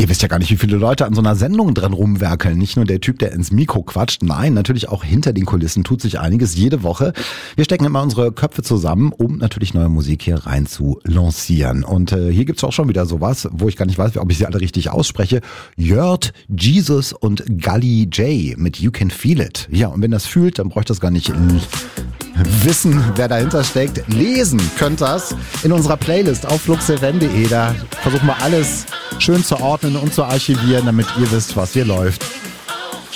Ihr wisst ja gar nicht, wie viele Leute an so einer Sendung dran rumwerkeln. Nicht nur der Typ, der ins Mikro quatscht. Nein, natürlich auch hinter den Kulissen tut sich einiges jede Woche. Wir stecken immer unsere Köpfe zusammen, um natürlich neue Musik hier rein zu lancieren. Und hier gibt's auch schon wieder sowas, wo ich gar nicht weiß, ob ich sie alle richtig ausspreche. Jört, Jesus und Gully J mit You Can Feel It. Ja, und wenn das fühlt, dann bräuchte das gar nicht wissen, wer dahinter steckt. Lesen könnt das in unserer Playlist auf fluxfm.de. Da versuchen wir alles schön zu ordnen und zu archivieren, damit ihr wisst, was hier läuft.